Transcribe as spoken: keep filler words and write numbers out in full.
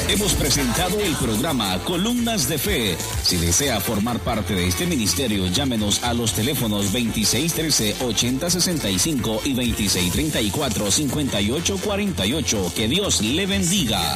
Hemos presentado el programa Columnas de Fe. Si desea formar parte de este ministerio, llámenos a los teléfonos veintiséis trece, ochenta sesenta y cinco y veintiséis treinta y cuatro, cincuenta y ocho cuarenta y ocho. Que Dios le bendiga.